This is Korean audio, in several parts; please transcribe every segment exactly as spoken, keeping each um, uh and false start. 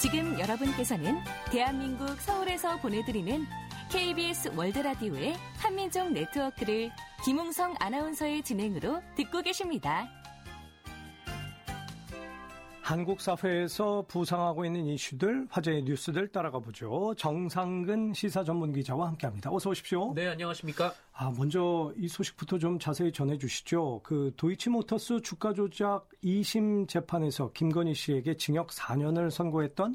지금 여러분께서는 대한민국 서울에서 보내드리는 케이비에스 월드라디오의 한민족 네트워크를 김웅성 아나운서의 진행으로 듣고 계십니다. 한국 사회에서 부상하고 있는 이슈들, 화제의 뉴스들 따라가 보죠. 정상근 시사 전문 기자와 함께합니다. 어서 오십시오. 네, 안녕하십니까? 아, 먼저 이 소식부터 좀 자세히 전해 주시죠. 그 도이치모터스 주가 조작 이심 재판에서 김건희 씨에게 징역 사 년을 선고했던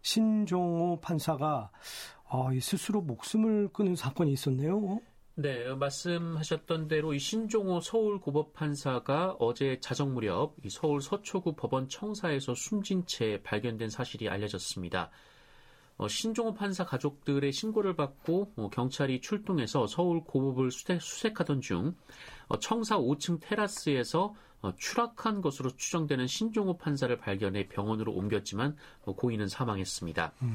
신종호 판사가 아, 스스로 목숨을 끊은 사건이 있었네요. 네, 말씀하셨던 대로 이 신종호 서울고법판사가 어제 자정 무렵 이 서울 서초구 법원 청사에서 숨진 채 발견된 사실이 알려졌습니다. 어, 신종호 판사 가족들의 신고를 받고 어, 경찰이 출동해서 서울고법을 수색, 수색하던 중 어, 청사 오 층 테라스에서 어, 추락한 것으로 추정되는 신종호 판사를 발견해 병원으로 옮겼지만 어, 고인은 사망했습니다. 음.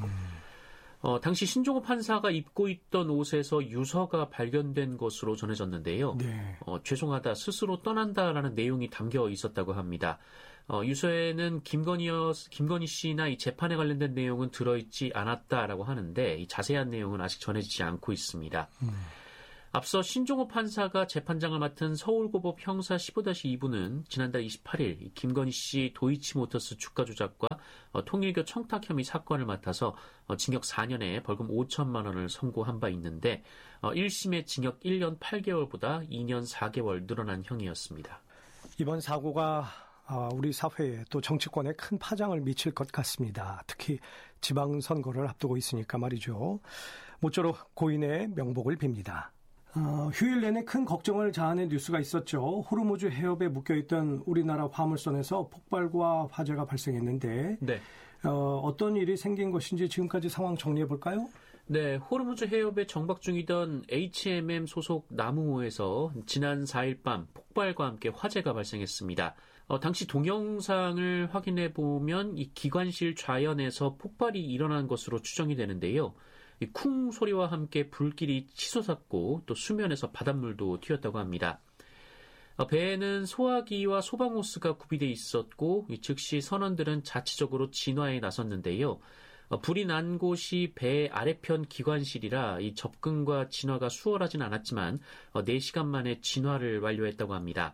어, 당시 신종호 판사가 입고 있던 옷에서 유서가 발견된 것으로 전해졌는데요. 네. 어, 죄송하다, 스스로 떠난다라는 내용이 담겨 있었다고 합니다. 어, 유서에는 김건희, 김건희 씨나 이 재판에 관련된 내용은 들어있지 않았다라고 하는데 이 자세한 내용은 아직 전해지지 않고 있습니다. 음. 앞서 신종호 판사가 재판장을 맡은 서울고법 형사 십오 이 부는 지난달 이십팔 일 김건희 씨 도이치모터스 주가 조작과 어, 통일교 청탁 혐의 사건을 맡아서 어, 징역 사 년에 벌금 오천만 원을 선고한 바 있는데 어, 일 심의 징역 일 년 팔 개월보다 이 년 사 개월 늘어난 형이었습니다. 이번 사고가 우리 사회에 또 정치권에 큰 파장을 미칠 것 같습니다. 특히 지방선거를 앞두고 있으니까 말이죠. 모쪼록 고인의 명복을 빕니다. 어, 휴일 내내 큰 걱정을 자아낸 뉴스가 있었죠. 호르무즈 해협에 묶여있던 우리나라 화물선에서 폭발과 화재가 발생했는데 네. 어, 어떤 일이 생긴 것인지 지금까지 상황 정리해볼까요? 네, 호르무즈 해협에 정박 중이던 에이치엠엠 소속 나무호에서 지난 사 일 밤 폭발과 함께 화재가 발생했습니다. 어, 당시 동영상을 확인해보면 이 기관실 좌연에서 폭발이 일어난 것으로 추정이 되는데요. 이 쿵 소리와 함께 불길이 치솟았고 또 수면에서 바닷물도 튀었다고 합니다. 어, 배에는 소화기와 소방호스가 구비돼 있었고 즉시 선원들은 자체적으로 진화에 나섰는데요. 어, 불이 난 곳이 배 아래편 기관실이라 이 접근과 진화가 수월하진 않았지만 어, 네 시간 만에 진화를 완료했다고 합니다.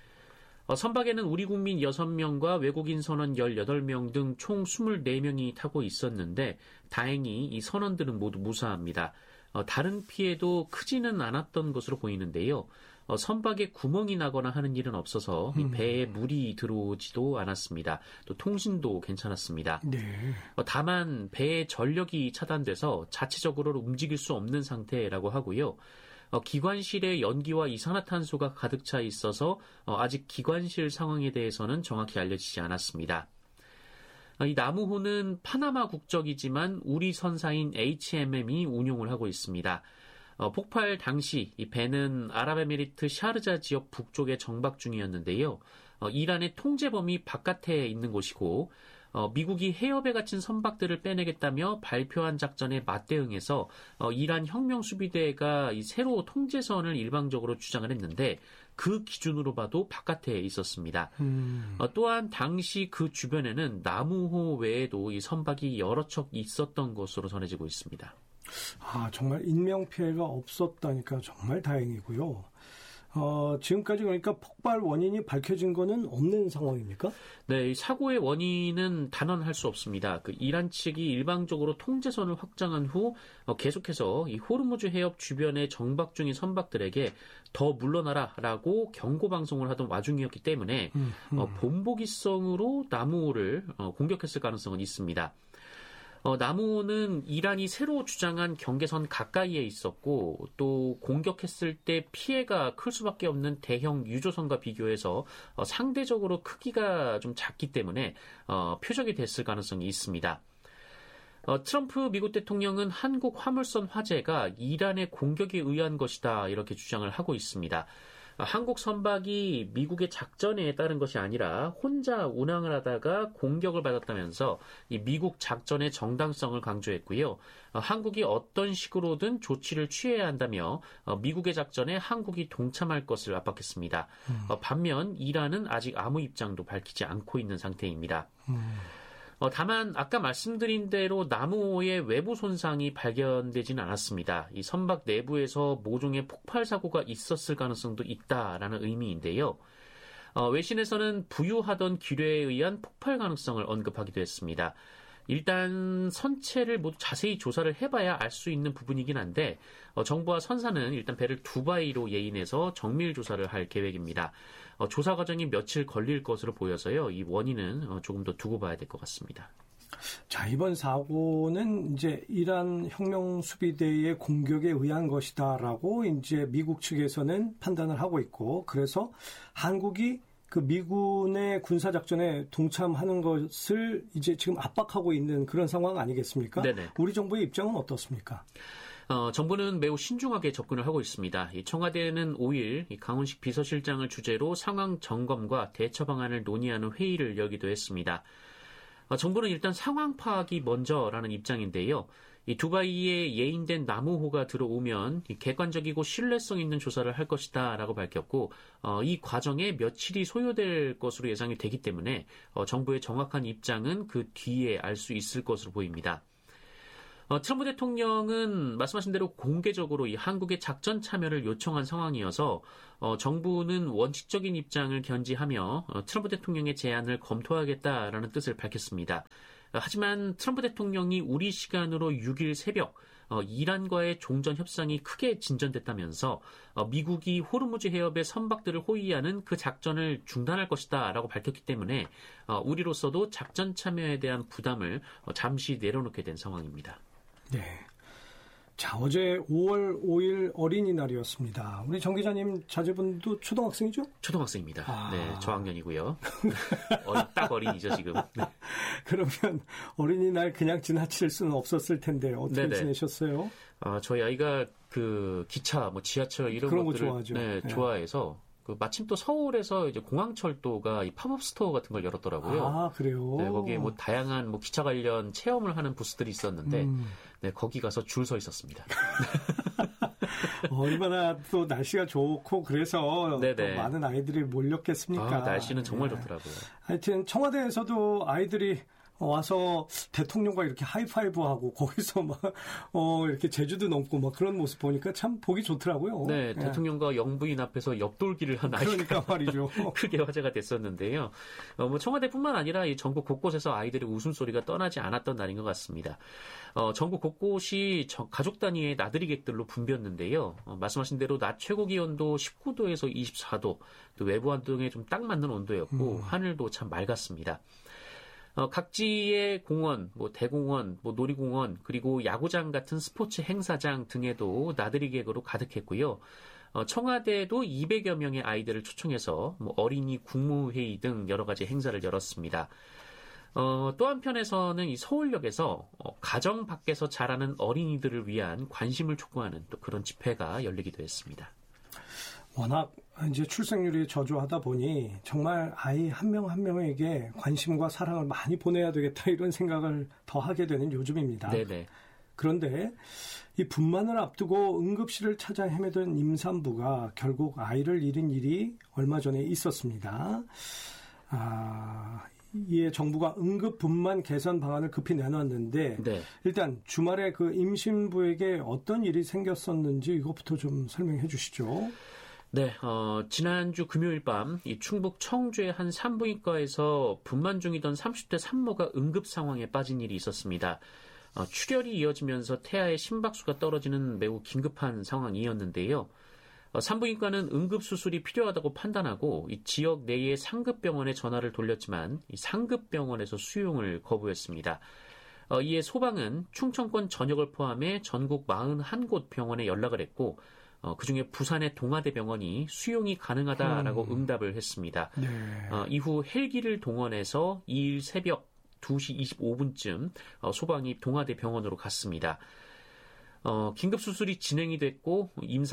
어, 선박에는 우리 국민 여섯 명과 외국인 선원 열여덟 명 등 총 이십사 명이 타고 있었는데 다행히 이 선원들은 모두 무사합니다. 어, 다른 피해도 크지는 않았던 것으로 보이는데요. 어, 선박에 구멍이 나거나 하는 일은 없어서 음. 이 배에 물이 들어오지도 않았습니다. 또 통신도 괜찮았습니다. 네. 어, 다만 배의 전력이 차단돼서 자체적으로 움직일 수 없는 상태라고 하고요. 어, 기관실에 연기와 이산화탄소가 가득 차 있어서 어, 아직 기관실 상황에 대해서는 정확히 알려지지 않았습니다. 어, 이 나무호는 파나마 국적이지만 우리 선사인 에이치엠엠이 운용을 하고 있습니다. 어, 폭발 당시 이 배는 아랍에미리트 샤르자 지역 북쪽에 정박 중이었는데요. 어, 이란의 통제 범위 바깥에 있는 곳이고 어, 미국이 해협에 갇힌 선박들을 빼내겠다며 발표한 작전에 맞대응해서 어, 이란 혁명수비대가 이 새로 통제선을 일방적으로 주장을 했는데 그 기준으로 봐도 바깥에 있었습니다. 음. 어, 또한 당시 그 주변에는 나무호 외에도 이 선박이 여러 척 있었던 것으로 전해지고 있습니다. 아, 정말 인명피해가 없었다니까 정말 다행이고요. 어, 지금까지 그러니까 폭발 원인이 밝혀진 거는 없는 상황입니까? 네, 이 사고의 원인은 단언할 수 없습니다. 그 이란 측이 일방적으로 통제선을 확장한 후 어, 계속해서 이 호르무즈 해협 주변에 정박 중인 선박들에게 더 물러나라라고 경고 방송을 하던 와중이었기 때문에 음, 음. 어, 본보기성으로 나무호를 어, 공격했을 가능성은 있습니다. 어, 나무호는 이란이 새로 주장한 경계선 가까이에 있었고 또 공격했을 때 피해가 클 수밖에 없는 대형 유조선과 비교해서 어, 상대적으로 크기가 좀 작기 때문에 어, 표적이 됐을 가능성이 있습니다. 어, 트럼프 미국 대통령은 한국 화물선 화재가 이란의 공격에 의한 것이다 이렇게 주장을 하고 있습니다. 한국 선박이 미국의 작전에 따른 것이 아니라 혼자 운항을 하다가 공격을 받았다면서 이 미국 작전의 정당성을 강조했고요. 한국이 어떤 식으로든 조치를 취해야 한다며 미국의 작전에 한국이 동참할 것을 압박했습니다. 음. 반면 이란은 아직 아무 입장도 밝히지 않고 있는 상태입니다. 음. 어, 다만 아까 말씀드린 대로 나무호의 외부 손상이 발견되지는 않았습니다. 이 선박 내부에서 모종의 폭발 사고가 있었을 가능성도 있다라는 의미인데요. 어, 외신에서는 부유하던 기뢰에 의한 폭발 가능성을 언급하기도 했습니다. 일단 선체를 모두 자세히 조사를 해봐야 알 수 있는 부분이긴 한데 어, 정부와 선사는 일단 배를 두바이로 예인해서 정밀 조사를 할 계획입니다. 어, 조사 과정이 며칠 걸릴 것으로 보여서요. 이 원인은 어, 조금 더 두고 봐야 될 것 같습니다. 자, 이번 사고는 이제 이란 혁명 수비대의 공격에 의한 것이다라고 이제 미국 측에서는 판단을 하고 있고, 그래서 한국이 그 미군의 군사작전에 동참하는 것을 이제 지금 압박하고 있는 그런 상황 아니겠습니까? 네네. 우리 정부의 입장은 어떻습니까? 어, 정부는 매우 신중하게 접근을 하고 있습니다. 이 청와대는 오일 이 강훈식 비서실장을 주재로 상황 점검과 대처 방안을 논의하는 회의를 열기도 했습니다. 어, 정부는 일단 상황 파악이 먼저라는 입장인데요. 이 두바이에 예인된 나무호가 들어오면 이 객관적이고 신뢰성 있는 조사를 할 것이다라고 밝혔고 어, 이 과정에 며칠이 소요될 것으로 예상이 되기 때문에 어, 정부의 정확한 입장은 그 뒤에 알 수 있을 것으로 보입니다. 어, 트럼프 대통령은 말씀하신 대로 공개적으로 이 한국의 작전 참여를 요청한 상황이어서 어, 정부는 원칙적인 입장을 견지하며 어, 트럼프 대통령의 제안을 검토하겠다라는 뜻을 밝혔습니다. 하지만 트럼프 대통령이 우리 시간으로 육일 새벽 어, 이란과의 종전 협상이 크게 진전됐다면서 어, 미국이 호르무즈 해협의 선박들을 호위하는 그 작전을 중단할 것이다 라고 밝혔기 때문에 어, 우리로서도 작전 참여에 대한 부담을 어, 잠시 내려놓게 된 상황입니다. 네. 자, 어제 오월 오일 어린이날이었습니다. 우리 정 기자님 자제분도 초등학생이죠? 초등학생입니다. 아. 네, 저학년이고요. 어린, 딱 어린이죠, 지금. 네. 그러면 어린이날 그냥 지나칠 수는 없었을 텐데 어떻게 네네. 지내셨어요? 아, 저희 아이가 그 기차, 뭐 지하철 이런 그런 것들을 거 좋아하죠. 네, 네. 좋아해서 그 마침 또 서울에서 이제 공항철도가 이 팝업 스토어 같은 걸 열었더라고요. 아, 그래요? 네, 거기에 뭐 다양한 뭐 기차 관련 체험을 하는 부스들이 있었는데, 음. 네, 거기 가서 줄 서 있었습니다. 얼마나 또 날씨가 좋고 그래서 또 많은 아이들이 몰렸겠습니까? 아, 날씨는 정말 네. 좋더라고요. 하여튼 청와대에서도 아이들이 와서 대통령과 이렇게 하이파이브하고 거기서 막 어, 이렇게 제주도 넘고 막 그런 모습 보니까 참 보기 좋더라고요. 네, 네. 대통령과 영부인 앞에서 옆돌기를 한 아이가 그러니까 말이죠. 크게 화제가 됐었는데요. 어, 뭐 청와대뿐만 아니라 이 전국 곳곳에서 아이들의 웃음소리가 떠나지 않았던 날인 것 같습니다. 어, 전국 곳곳이 저, 가족 단위의 나들이객들로 붐볐는데요. 어, 말씀하신 대로 낮 최고 기온도 십구 도에서 이십사 도, 또 외부 활동에 좀 딱 맞는 온도였고 음. 하늘도 참 맑았습니다. 어, 각지의 공원, 뭐 대공원, 뭐 놀이공원, 그리고 야구장 같은 스포츠 행사장 등에도 나들이객으로 가득했고요. 어, 청와대도 이백여 명의 아이들을 초청해서 뭐 어린이 국무회의 등 여러 가지 행사를 열었습니다. 어, 또 한편에서는 이 서울역에서 어, 가정 밖에서 자라는 어린이들을 위한 관심을 촉구하는 또 그런 집회가 열리기도 했습니다. 워낙 이제 출생률이 저조하다 보니 정말 아이 한 명 한 명에게 관심과 사랑을 많이 보내야 되겠다 이런 생각을 더 하게 되는 요즘입니다. 네네. 그런데 이 분만을 앞두고 응급실을 찾아 헤매던 임산부가 결국 아이를 잃은 일이 얼마 전에 있었습니다. 아, 이에 정부가 응급 분만 개선 방안을 급히 내놨는데 네. 일단 주말에 그 임신부에게 어떤 일이 생겼었는지 이것부터 좀 설명해 주시죠. 네, 어, 지난주 금요일 밤, 이 충북 청주의 한 산부인과에서 분만 중이던 삼십 대 산모가 응급 상황에 빠진 일이 있었습니다. 어, 출혈이 이어지면서 태아의 심박수가 떨어지는 매우 긴급한 상황이었는데요. 어, 산부인과는 응급수술이 필요하다고 판단하고 이 지역 내의 상급병원에 전화를 돌렸지만 이 상급병원에서 수용을 거부했습니다. 어, 이에 소방은 충청권 전역을 포함해 전국 사십일 곳 병원에 연락을 했고 어, 그중에 부산의 동아대병원이 수용이 가능하다라고 음. 응답을 했습니다. 네. 어, 이후 헬기를 동원해서 이일 새벽 두 시 이십오 분쯤 어, 소방이 동아대병원으로 갔습니다. 어, 긴급수술이 진행이 됐고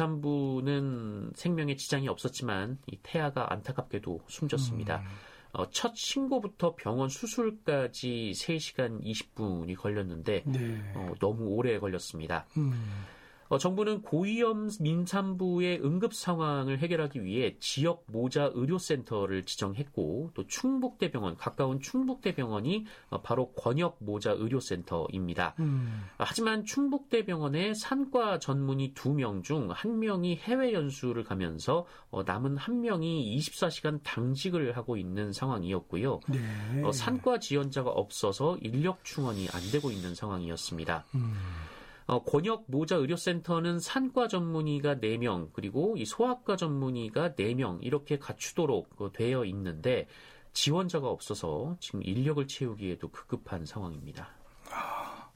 임산부는 생명에 지장이 없었지만 이 태아가 안타깝게도 숨졌습니다. 음. 어, 첫 신고부터 병원 수술까지 세 시간 이십 분이 걸렸는데 네. 어, 너무 오래 걸렸습니다. 음. 어, 정부는 고위험 민산부의 응급 상황을 해결하기 위해 지역 모자 의료센터를 지정했고 또 충북대병원, 가까운 충북대병원이 어, 바로 권역 모자 의료센터입니다. 음. 하지만 충북대병원의 산과 전문의 두 명 중 한 명이 해외 연수를 가면서 어, 남은 한 명이 이십사 시간 당직을 하고 있는 상황이었고요. 네. 어, 산과 지원자가 없어서 인력 충원이 안 되고 있는 상황이었습니다. 음. 어, 권역 모자 의료센터는 산과 전문의가 네 명 그리고 이 소아과 전문의가 네 명 이렇게 갖추도록 어, 되어 있는데 지원자가 없어서 지금 인력을 채우기에도 급급한 상황입니다. 아,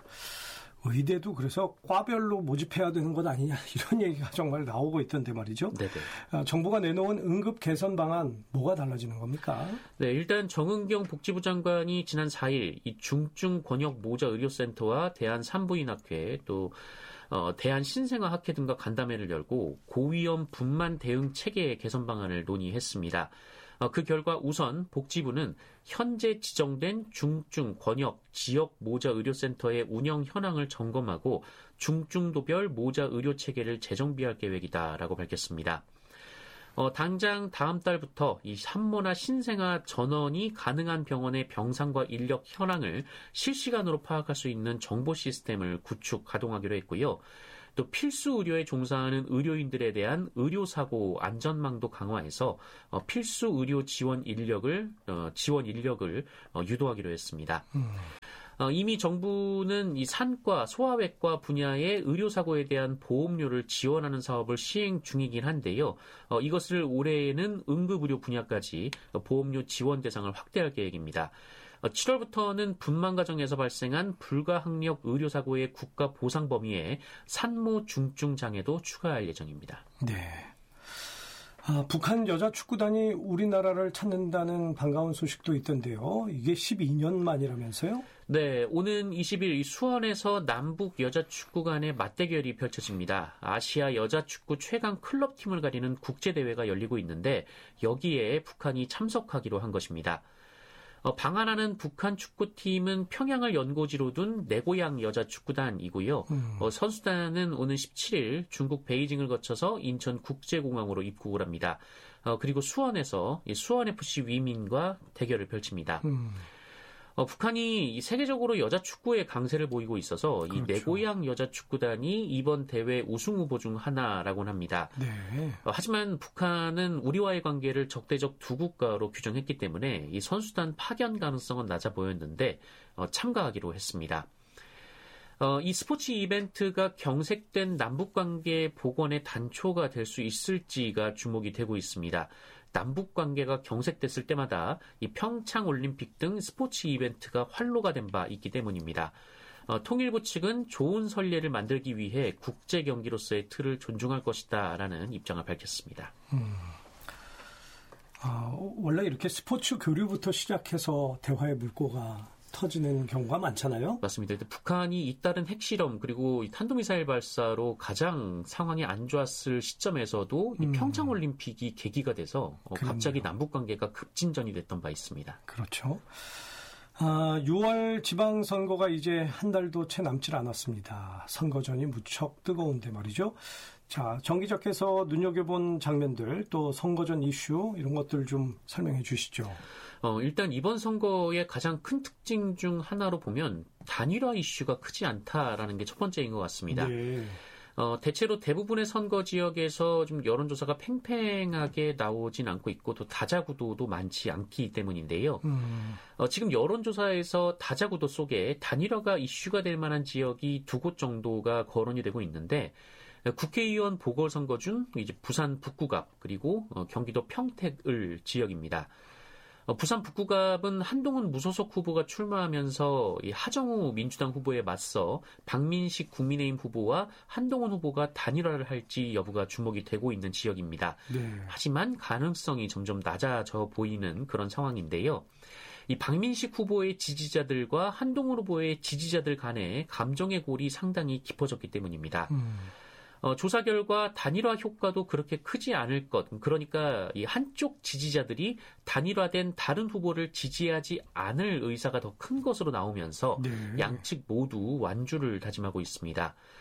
의대도 그래서 과별로 모집해야 되는 것 아니냐 이런 얘기가 정말 나오고 있던데 말이죠. 네네. 아, 정부가 내놓은 응급 개선 방안 뭐가 달라지는 겁니까? 네, 일단 정은경 복지부 장관이 지난 사 일 이 중증 권역 모자 의료센터와 대한산부인학회 또 어, 대한신생아학회 등과 간담회를 열고 고위험 분만 대응 체계 개선 방안을 논의했습니다. 그 결과 우선 복지부는 현재 지정된 중증, 권역, 지역 모자 의료센터의 운영 현황을 점검하고 중증도별 모자 의료 체계를 재정비할 계획이다라고 밝혔습니다. 어, 당장 다음 달부터 이 산모나 신생아 전원이 가능한 병원의 병상과 인력 현황을 실시간으로 파악할 수 있는 정보 시스템을 구축, 가동하기로 했고요. 또 필수 의료에 종사하는 의료인들에 대한 의료사고 안전망도 강화해서 어, 필수 의료 지원 인력을 어, 지원 인력을 어, 유도하기로 했습니다. 음. 어, 이미 정부는 이 산과 소아외과 분야의 의료사고에 대한 보험료를 지원하는 사업을 시행 중이긴 한데요. 어, 이것을 올해에는 응급의료 분야까지 보험료 지원 대상을 확대할 계획입니다. 칠월부터는 분만 과정에서 발생한 불가항력 의료사고의 국가 보상 범위에 산모 중증 장애도 추가할 예정입니다. 네. 아, 북한 여자 축구단이 우리나라를 찾는다는 반가운 소식도 있던데요. 이게 십이 년 만이라면서요? 네, 오는 이십 일 수원에서 남북 여자 축구 간의 맞대결이 펼쳐집니다. 아시아 여자 축구 최강 클럽팀을 가리는 국제대회가 열리고 있는데 여기에 북한이 참석하기로 한 것입니다. 어, 방한하는 북한 축구팀은 평양을 연고지로 둔 내고양 여자 축구단이고요. 음. 어, 선수단은 오는 십칠 일 중국 베이징을 거쳐서 인천국제공항으로 입국을 합니다. 어, 그리고 수원에서 수원에프씨 위민과 대결을 펼칩니다. 음. 어, 북한이 세계적으로 여자 축구에 강세를 보이고 있어서 그렇죠. 이 내고양 여자 축구단이 이번 대회 우승 후보 중 하나라고는 합니다. 네. 어, 하지만 북한은 우리와의 관계를 적대적 두 국가로 규정했기 때문에 이 선수단 파견 가능성은 낮아 보였는데 어, 참가하기로 했습니다. 어, 이 스포츠 이벤트가 경색된 남북관계 복원의 단초가 될 수 있을지가 주목이 되고 있습니다. 남북 관계가 경색됐을 때마다 이 평창 올림픽 등 스포츠 이벤트가 활로가 된 바 있기 때문입니다. 어, 통일부 측은 좋은 선례를 만들기 위해 국제 경기로서의 틀을 존중할 것이다라는 입장을 밝혔습니다. 음. 아, 원래 이렇게 스포츠 교류부터 시작해서 대화의 물꼬가 터지는 경우가 많잖아요. 맞습니다. 북한이 잇따른 핵실험 그리고 탄도미사일 발사로 가장 상황이 안 좋았을 시점에서도 음. 이 평창올림픽이 계기가 돼서 어, 갑자기 남북관계가 급진전이 됐던 바 있습니다. 그렇죠. 아, 유월 지방선거가 이제 한 달도 채 남질 않았습니다. 선거전이 무척 뜨거운데 말이죠. 자, 정기적해서 눈여겨본 장면들 또 선거전 이슈 이런 것들 좀 설명해 주시죠. 어, 일단 이번 선거의 가장 큰 특징 중 하나로 보면 단일화 이슈가 크지 않다라는 게 첫 번째인 것 같습니다. 네. 어, 대체로 대부분의 선거 지역에서 좀 여론조사가 팽팽하게 나오진 않고 있고 또 다자구도도 많지 않기 때문인데요. 음. 어, 지금 여론조사에서 다자구도 속에 단일화가 이슈가 될 만한 지역이 두 곳 정도가 거론이 되고 있는데 국회의원 보궐선거 중 이제 부산 북구갑 그리고 어, 경기도 평택을 지역입니다. 어, 부산 북구갑은 한동훈 무소속 후보가 출마하면서 이 하정우 민주당 후보에 맞서 박민식 국민의힘 후보와 한동훈 후보가 단일화를 할지 여부가 주목이 되고 있는 지역입니다. 네. 하지만 가능성이 점점 낮아져 보이는 그런 상황인데요. 이 박민식 후보의 지지자들과 한동훈 후보의 지지자들 간의 감정의 골이 상당히 깊어졌기 때문입니다. 음. 어, 조사 결과 단일화 효과도 그렇게 크지 않을 것. 그러니까 이 한쪽 지지자들이 단일화된 다른 후보를 지지하지 않을 의사가 더 큰 것으로 나오면서 네. 양측 모두 완주를 다짐하고 있습니다.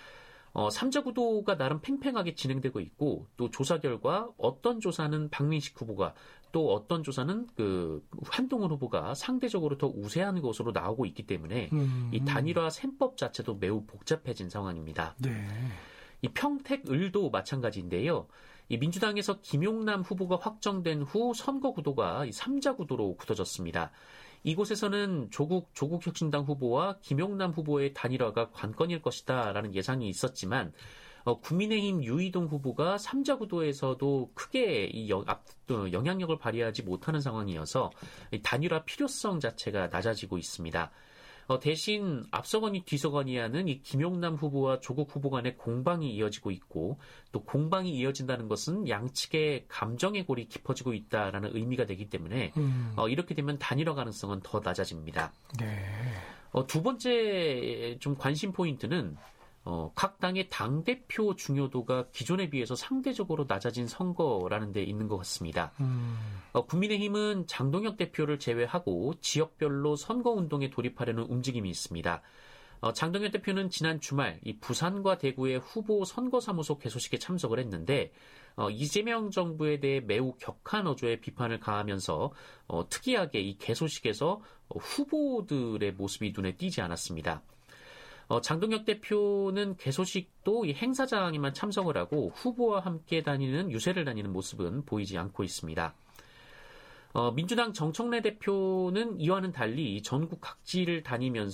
어, 삼자 구도가 나름 팽팽하게 진행되고 있고 또 조사 결과 어떤 조사는 박민식 후보가 또 어떤 조사는 그 한동훈 후보가 상대적으로 더 우세한 것으로 나오고 있기 때문에 음. 이 단일화 셈법 자체도 매우 복잡해진 상황입니다. 네. 이 평택을도 마찬가지인데요. 이 민주당에서 김용남 후보가 확정된 후 선거 구도가 이 삼자 구도로 굳어졌습니다. 이곳에서는 조국 조국혁신당 후보와 김용남 후보의 단일화가 관건일 것이다라는 예상이 있었지만 어, 국민의힘 유이동 후보가 삼자 구도에서도 크게 이 영, 앞, 어, 영향력을 발휘하지 못하는 상황이어서 이 단일화 필요성 자체가 낮아지고 있습니다. 어, 대신 앞서거니 뒤서거니 하는 이 김용남 후보와 조국 후보 간의 공방이 이어지고 있고 또 공방이 이어진다는 것은 양측의 감정의 골이 깊어지고 있다라는 의미가 되기 때문에 음. 어, 이렇게 되면 단일화 가능성은 더 낮아집니다. 네. 어, 두 번째 좀 관심 포인트는 어, 각 당의 당대표 중요도가 기존에 비해서 상대적으로 낮아진 선거라는 데 있는 것 같습니다. 음. 어, 국민의힘은 장동혁 대표를 제외하고 지역별로 선거운동에 돌입하려는 움직임이 있습니다. 어, 장동혁 대표는 지난 주말 이 부산과 대구의 후보 선거사무소 개소식에 참석을 했는데 어, 이재명 정부에 대해 매우 격한 어조의 비판을 가하면서 어, 특이하게 이 개소식에서 어, 후보들의 모습이 눈에 띄지 않았습니다. 어, 장동혁 대표는 개소식도 이 행사장에만 참석을 하고 후보와 함께 다니는 유세를 다니는 모습은 보이지 않고 있습니다. 어, 민주당 정청래 대표는 이와는 달리 전국 각지를 다니면서